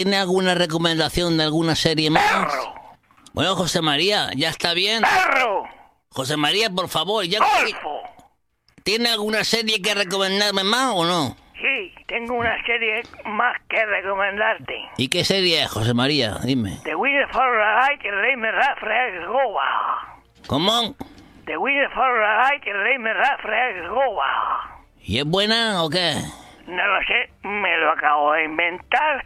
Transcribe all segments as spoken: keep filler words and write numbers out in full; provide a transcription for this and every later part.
¿Tiene alguna recomendación de alguna serie más? ¡Perro! Bueno, José María, ya está bien. ¡Perro! José María, por favor, ya... ¡Golfo! ¿Tiene alguna serie que recomendarme más o no? Sí, tengo una serie más que recomendarte. ¿Y qué serie es, José María? Dime. The Winner for the Light, el rey me rafra Goa. ¿Cómo? The Winner for the Light, el rey me rafra Goa. ¿Y es buena o qué? No lo sé, me lo acabo de inventar.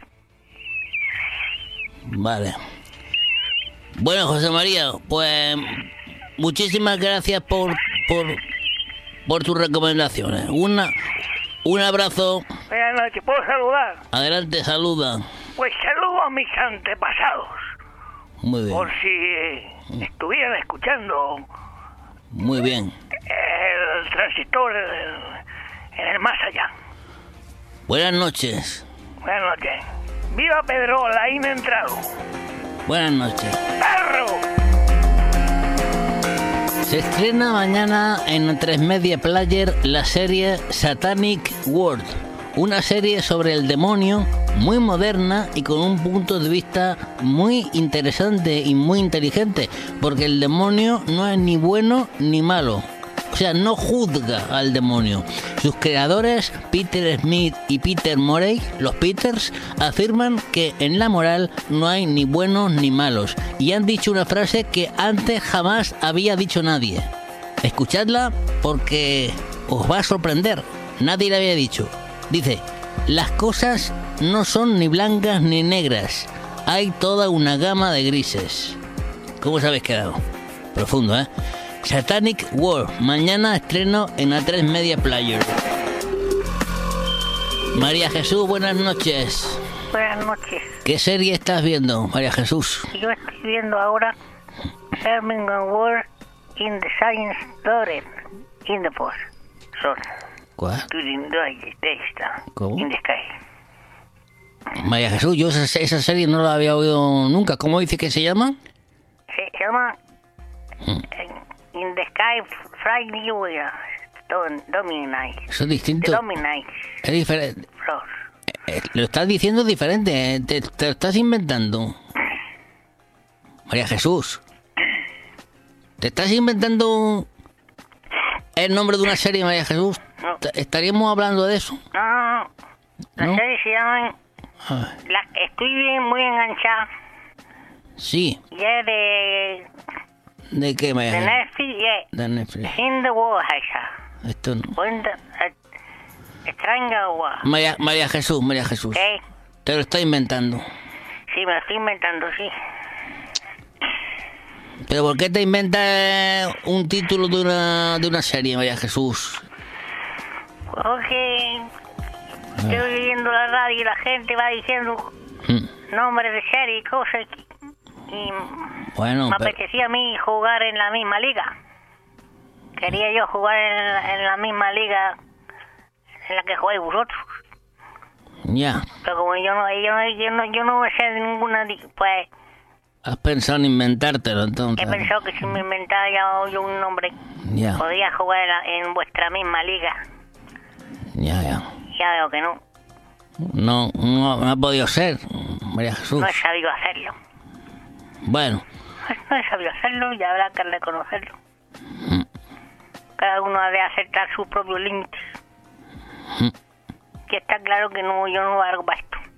Vale. Bueno, José María, pues muchísimas gracias por por por tus recomendaciones. Una un abrazo. Buenas noches, ¿puedo saludar? Adelante, saluda. Pues saludo a mis antepasados. Muy bien. Por si eh, estuvieran escuchando Muy bien. el transistor en, en el más allá. Buenas noches. Buenas noches. ¡Viva Pedrola, ahí me he entrado! Buenas noches. ¡Perro! Se estrena mañana en tres Media Player la serie Satanic World, una serie sobre el demonio muy moderna y con un punto de vista muy interesante y muy inteligente, porque el demonio no es ni bueno ni malo. O sea, no juzga al demonio. Sus creadores, Peter Smith y Peter Morey, los Peters, afirman que en la moral no hay ni buenos ni malos. Y han dicho una frase que antes jamás había dicho nadie. Escuchadla porque os va a sorprender. Nadie la había dicho. Dice, las cosas no son ni blancas ni negras. Hay toda una gama de grises. ¿Cómo os habéis quedado? Profundo, ¿eh? Satanic World, mañana estreno en A tres Media Player. María Jesús, buenas noches. Buenas noches. ¿Qué serie estás viendo, María Jesús? Yo estoy viendo ahora Birmingham World in the Science Story in the Post. Son. ¿Cuál? During the Daysta. ¿Cómo? In the Sky. María Jesús, yo esa, esa serie no la había oído nunca. ¿Cómo dice que se llama? Se llama Hmm. In the Sky Friday Week. Dominate. Eso es distinto. Dominate. Es diferente. Frost. Eh, lo estás diciendo diferente. eh, Te, te lo estás inventando. María Jesús. ¿Te estás inventando el nombre de una serie, María Jesús? No. ¿Estaríamos hablando de eso? No, no, no. Las ¿No? series se llaman... Ah, La, estoy bien, muy enganchada. sí. Y es de... ¿De qué, María De Jesús? Netflix, y es... De Netflix. In the World, esa. Esto no. Cuenta... Extraña World. María, María Jesús, María Jesús. ¿Qué? Te lo estás inventando. Sí, me lo estoy inventando, sí. ¿Pero por qué te inventas un título de una, de una serie, María Jesús? Porque... Estoy oyendo la radio y la gente va diciendo Mm. nombres de series y cosas. Y Bueno, me pero- apetecía a mí jugar en la misma liga. Quería yo jugar en, en la misma liga en la que jugáis vosotros. ya. Pero como yo no, yo no, yo no, yo no sé de ninguna, li- pues Has pensado en inventártelo, entonces. he pensado que si me inventara ya yo un nombre, Ya, podría jugar en, la- en vuestra misma liga. ya, ya. Ya veo que no, No, no, no ha podido ser, María Jesús. no he sabido hacerlo. Bueno, No he sabido hacerlo y habrá que reconocerlo. Cada uno ha de aceptar sus propios límites. Que está claro que no, yo no valgo para esto.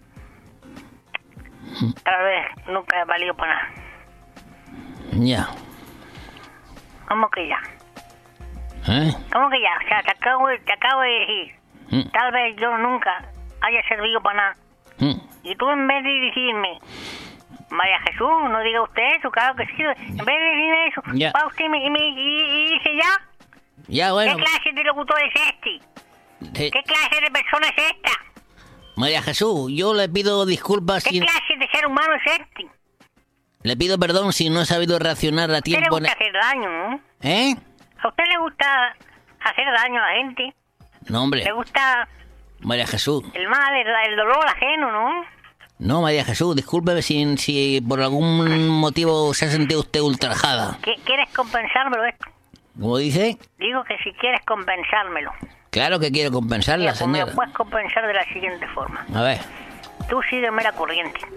Tal vez nunca he valido para nada. ya. ¿Cómo que ya? ¿Eh? ¿Cómo que ya? O sea, te acabo, de- te acabo de decir, Mm, tal vez yo nunca haya servido para nada. mm. Y tú en vez de decirme, María Jesús, no diga usted eso, claro que sí. En vez de decirme eso, Ya. va usted y, me, y, me- y- y dice ya, Ya, bueno. ¿qué clase de locutor es este? eh, ¿Qué clase de persona es esta? María Jesús, yo le pido disculpas ¿Qué si... clase de ser humano es este? Le pido perdón si no he sabido reaccionar a A usted le tiempo. en- gusta hacer daño, ¿no? ¿Eh? ¿A usted le gusta hacer daño a la gente? No, hombre. ¿Le gusta María Jesús. el mal, el, el dolor ajeno, no? No, María Jesús, discúlpeme si, si por algún motivo se ha sentido usted ultrajada. ¿Qué- ¿Quieres compensármelo esto? ¿Cómo dice? Digo que si quieres compensármelo. Claro que quiero compensarla, Mira, pues me señora. lo puedes compensar de la siguiente forma. A ver. tú sígueme la corriente.